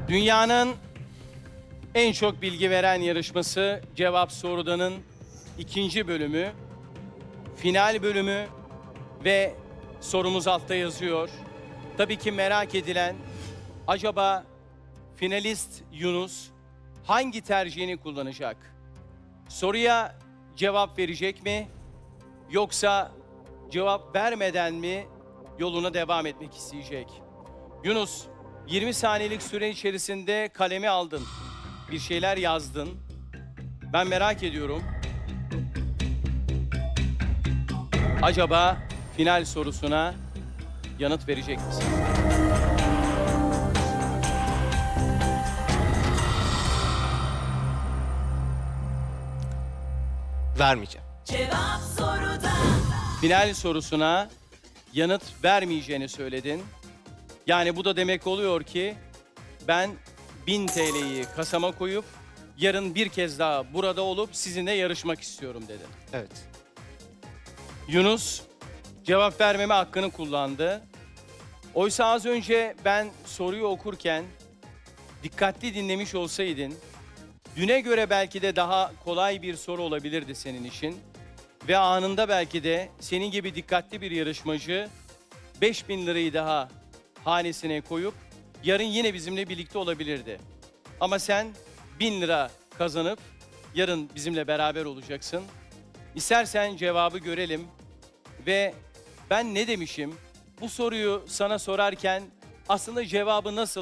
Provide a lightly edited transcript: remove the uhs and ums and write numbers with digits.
Dünyanın en çok bilgi veren yarışması Cevap Sorudan'ın ikinci bölümü, final bölümü ve sorumuz altta yazıyor. Tabii ki merak edilen, acaba finalist Yunus hangi tercihini kullanacak? Soruya cevap verecek mi? Yoksa cevap vermeden mi yoluna devam etmek isteyecek? Yunus, 20 saniyelik süre içerisinde kalemi aldın. Bir şeyler yazdın. Ben merak ediyorum. Acaba final sorusuna yanıt verecek misin? Vermeyeceğim. Cevap soruda. Final sorusuna yanıt vermeyeceğini söyledin. Yani bu da demek oluyor ki ben 1000 TL'yi kasama koyup yarın bir kez daha burada olup sizinle yarışmak istiyorum dedin. Evet. Yunus cevap vermeme hakkını kullandı. Oysa az önce ben soruyu okurken dikkatli dinlemiş olsaydın, düne göre belki de daha kolay bir soru olabilirdi senin için. Ve anında belki de senin gibi dikkatli bir yarışmacı 5000 lirayı daha hanesine koyup yarın yine bizimle birlikte olabilirdi. Ama sen 1000 lira kazanıp yarın bizimle beraber olacaksın. İstersen cevabı görelim ve ben ne demişim? Bu soruyu sana sorarken aslında cevabı nasıl